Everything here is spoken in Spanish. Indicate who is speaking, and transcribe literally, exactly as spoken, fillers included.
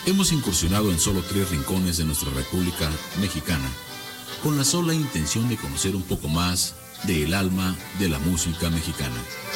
Speaker 1: Hemos incursionado en solo tres rincones de nuestra República Mexicana, con la sola intención de conocer un poco más del alma de la música mexicana.